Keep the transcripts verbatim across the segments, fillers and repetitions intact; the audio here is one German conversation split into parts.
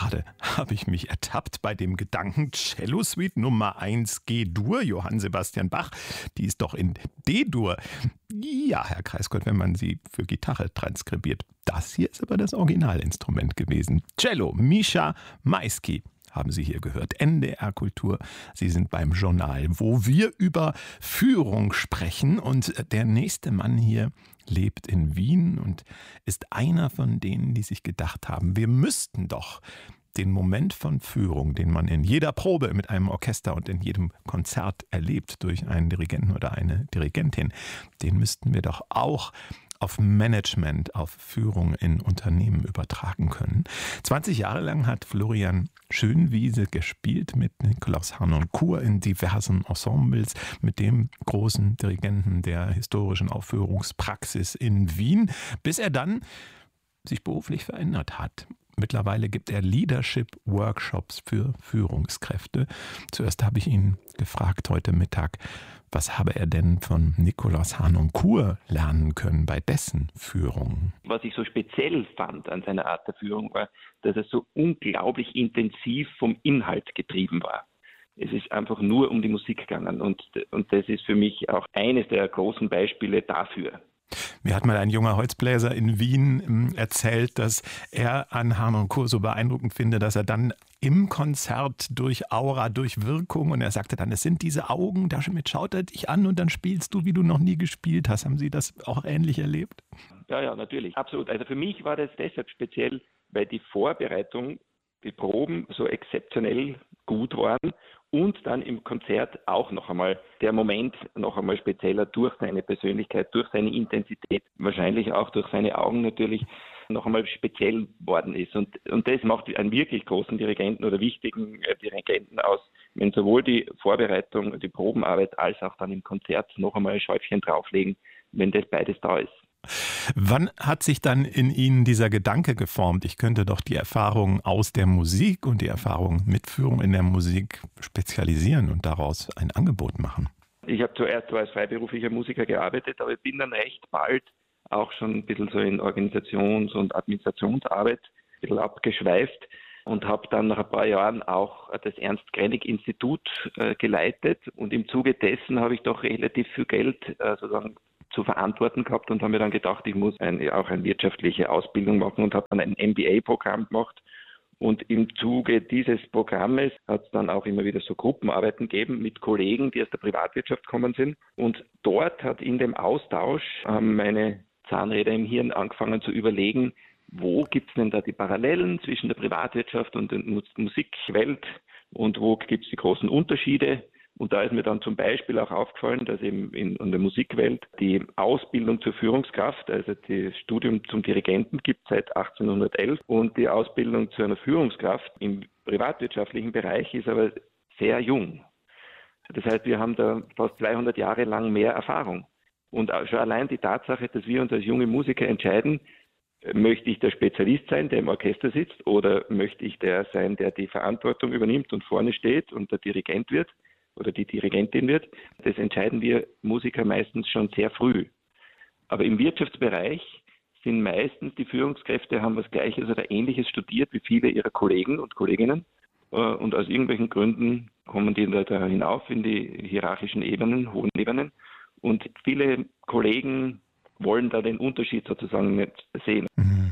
Gerade habe ich mich ertappt bei dem Gedanken, Cello Suite Nummer eins G-Dur, Johann Sebastian Bach, die ist doch in D-Dur. Ja, Herr Kreisgott, wenn man sie für Gitarre transkribiert. Das hier ist aber das Originalinstrument gewesen. Cello, Mischa Maisky. Haben Sie hier gehört. N D R Kultur. Sie sind beim Journal, wo wir über Führung sprechen. Und der nächste Mann hier lebt in Wien und ist einer von denen, die sich gedacht haben, wir müssten doch den Moment von Führung, den man in jeder Probe mit einem Orchester und in jedem Konzert erlebt durch einen Dirigenten oder eine Dirigentin, den müssten wir doch auch auf Management, auf Führung in Unternehmen übertragen können. zwanzig Jahre lang hat Florian Schönwiese gespielt mit Nikolaus Harnoncourt in diversen Ensembles, mit dem großen Dirigenten der historischen Aufführungspraxis in Wien, bis er dann sich beruflich verändert hat. Mittlerweile gibt er Leadership-Workshops für Führungskräfte. Zuerst habe ich ihn gefragt heute Mittag, was habe er denn von Nikolaus Harnoncourt lernen können bei dessen Führung? Was ich so speziell fand an seiner Art der Führung war, dass er so unglaublich intensiv vom Inhalt getrieben war. Es ist einfach nur um die Musik gegangen und, und das ist für mich auch eines der großen Beispiele dafür. Mir hat mal ein junger Holzbläser in Wien erzählt, dass er an Harnoncourt so beeindruckend finde, dass er dann im Konzert durch Aura, durch Wirkung, und er sagte dann, es sind diese Augen, damit schaut er dich an und dann spielst du, wie du noch nie gespielt hast. Haben Sie das auch ähnlich erlebt? Ja, ja, natürlich, absolut. Also für mich war das deshalb speziell, weil die Vorbereitung, die Proben so exzeptionell gut waren und dann im Konzert auch noch einmal der Moment noch einmal spezieller durch seine Persönlichkeit, durch seine Intensität, wahrscheinlich auch durch seine Augen natürlich noch einmal speziell worden ist. Und, und das macht einen wirklich großen Dirigenten oder wichtigen äh, Dirigenten aus, wenn sowohl die Vorbereitung, die Probenarbeit als auch dann im Konzert noch einmal ein Schäufchen drauflegen, wenn das beides da ist. Wann hat sich dann in Ihnen dieser Gedanke geformt, ich könnte doch die Erfahrung aus der Musik und die Erfahrung mit Führung in der Musik spezialisieren und daraus ein Angebot machen? Ich habe zuerst so als freiberuflicher Musiker gearbeitet, aber ich bin dann recht bald auch schon ein bisschen so in Organisations- und Administrationsarbeit ein bisschen abgeschweift und habe dann nach ein paar Jahren auch das Ernst-Krenig-Institut äh, geleitet und im Zuge dessen habe ich doch relativ viel Geld äh, sozusagen zu verantworten gehabt und habe mir dann gedacht, ich muss ein, auch eine wirtschaftliche Ausbildung machen und habe dann ein M B A-Programm gemacht. Und im Zuge dieses Programmes hat es dann auch immer wieder so Gruppenarbeiten gegeben mit Kollegen, die aus der Privatwirtschaft gekommen sind. Und dort hat in dem Austausch haben meine Zahnräder im Hirn angefangen zu überlegen, wo gibt es denn da die Parallelen zwischen der Privatwirtschaft und der Musikwelt und wo gibt es die großen Unterschiede. Und da ist mir dann zum Beispiel auch aufgefallen, dass eben in, in der Musikwelt die Ausbildung zur Führungskraft, also das Studium zum Dirigenten gibt es seit achtzehnhundertelf und die Ausbildung zu einer Führungskraft im privatwirtschaftlichen Bereich ist aber sehr jung. Das heißt, wir haben da fast zweihundert Jahre lang mehr Erfahrung. Und schon allein die Tatsache, dass wir uns als junge Musiker entscheiden, möchte ich der Spezialist sein, der im Orchester sitzt, oder möchte ich der sein, der die Verantwortung übernimmt und vorne steht und der Dirigent wird, oder die Dirigentin wird, das entscheiden wir Musiker meistens schon sehr früh. Aber im Wirtschaftsbereich sind meistens die Führungskräfte, haben was Gleiches oder Ähnliches studiert wie viele ihrer Kollegen und Kolleginnen. Und aus irgendwelchen Gründen kommen die da hinauf in die hierarchischen Ebenen, hohen Ebenen. Und viele Kollegen wollen da den Unterschied sozusagen nicht sehen.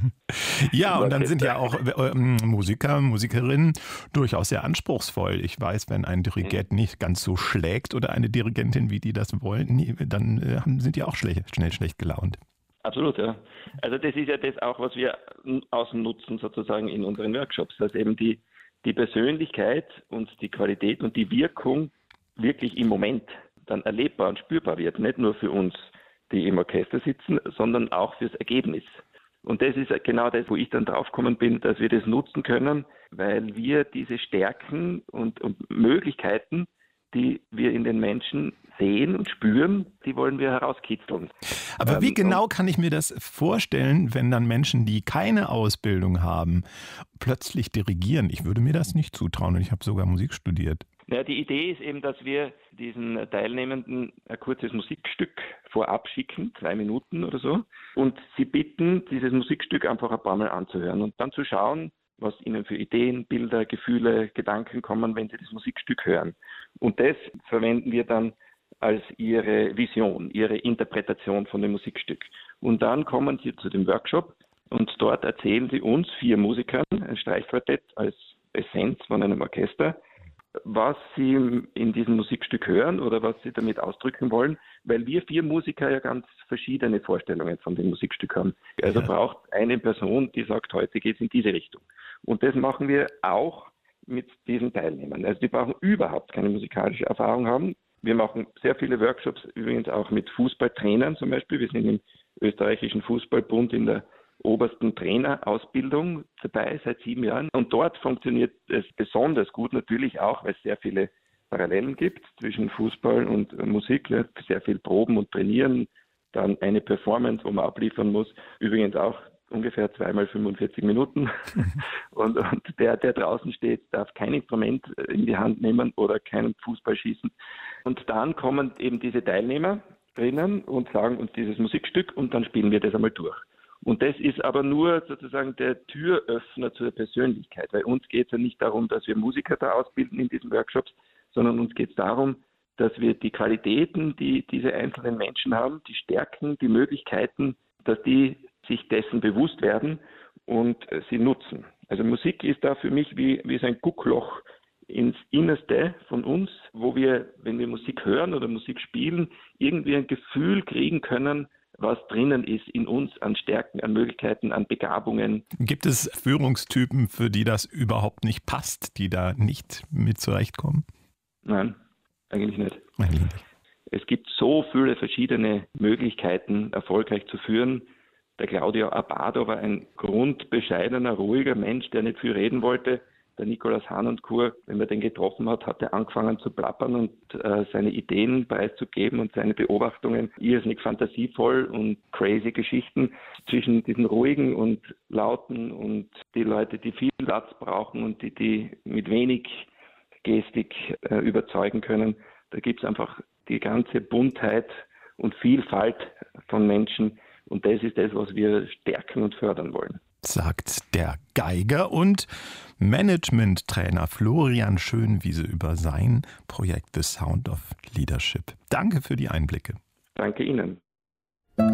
Ja, und dann sind ja auch äh, Musiker, Musikerinnen durchaus sehr anspruchsvoll. Ich weiß, wenn ein Dirigent nicht ganz so schlägt oder eine Dirigentin, wie die das wollen, dann äh, sind die auch schlecht, schnell schlecht gelaunt. Absolut, ja. Also das ist ja das auch, was wir ausnutzen sozusagen in unseren Workshops, dass eben die, die Persönlichkeit und die Qualität und die Wirkung wirklich im Moment dann erlebbar und spürbar wird. Nicht nur für uns, die im Orchester sitzen, sondern auch fürs Ergebnis. Und das ist genau das, wo ich dann draufgekommen bin, dass wir das nutzen können, weil wir diese Stärken und, und Möglichkeiten, die wir in den Menschen sehen und spüren, die wollen wir herauskitzeln. Aber wie genau kann ich mir das vorstellen, wenn dann Menschen, die keine Ausbildung haben, plötzlich dirigieren? Ich würde mir das nicht zutrauen und ich habe sogar Musik studiert. Ja, die Idee ist eben, dass wir diesen Teilnehmenden ein kurzes Musikstück vorab schicken, zwei Minuten oder so, und sie bitten, dieses Musikstück einfach ein paar Mal anzuhören und dann zu schauen, was ihnen für Ideen, Bilder, Gefühle, Gedanken kommen, wenn sie das Musikstück hören. Und das verwenden wir dann als ihre Vision, ihre Interpretation von dem Musikstück. Und dann kommen sie zu dem Workshop und dort erzählen sie uns, vier Musikern, ein Streichquartett als Essenz von einem Orchester, was sie in diesem Musikstück hören oder was sie damit ausdrücken wollen, weil wir vier Musiker ja ganz verschiedene Vorstellungen von dem Musikstück haben. Also ja. braucht eine Person, die sagt, heute geht es in diese Richtung. Und das machen wir auch mit diesen Teilnehmern. Also die brauchen überhaupt keine musikalische Erfahrung haben. Wir machen sehr viele Workshops, übrigens auch mit Fußballtrainern zum Beispiel. Wir sind im österreichischen Fußballbund in der obersten Trainerausbildung dabei seit sieben Jahren. Und dort funktioniert es besonders gut, natürlich auch, weil es sehr viele Parallelen gibt zwischen Fußball und Musik. Sehr viel Proben und Trainieren, dann eine Performance, wo man abliefern muss. Übrigens auch ungefähr zweimal fünfundvierzig Minuten. und, und der, der draußen steht, darf kein Instrument in die Hand nehmen oder keinen Fußball schießen. Und dann kommen eben diese Teilnehmer drinnen und sagen uns dieses Musikstück und dann spielen wir das einmal durch. Und das ist aber nur sozusagen der Türöffner zur Persönlichkeit. Bei uns geht es ja nicht darum, dass wir Musiker da ausbilden in diesen Workshops, sondern uns geht es darum, dass wir die Qualitäten, die diese einzelnen Menschen haben, die Stärken, die Möglichkeiten, dass die sich dessen bewusst werden und sie nutzen. Also Musik ist da für mich wie, wie so ein Guckloch ins Innerste von uns, wo wir, wenn wir Musik hören oder Musik spielen, irgendwie ein Gefühl kriegen können, was drinnen ist in uns an Stärken, an Möglichkeiten, an Begabungen. Gibt es Führungstypen, für die das überhaupt nicht passt, die da nicht mit zurechtkommen? Nein, eigentlich nicht. Eigentlich nicht. Es gibt so viele verschiedene Möglichkeiten, erfolgreich zu führen. Der Claudio Abbado war ein grundbescheidener, ruhiger Mensch, der nicht viel reden wollte. Der Nikolaus Harnoncourt, wenn man den getroffen hat, hat er angefangen zu plappern und äh, seine Ideen preiszugeben und seine Beobachtungen irrsinnig fantasievoll und crazy Geschichten zwischen diesen ruhigen und lauten und die Leute, die viel Platz brauchen und die, die mit wenig Gestik äh, überzeugen können. Da gibt es einfach die ganze Buntheit und Vielfalt von Menschen und das ist das, was wir stärken und fördern wollen. Sagt der Geiger und Management-Trainer Florian Schönwiese über sein Projekt The Sound of Leadership. Danke für die Einblicke. Danke Ihnen.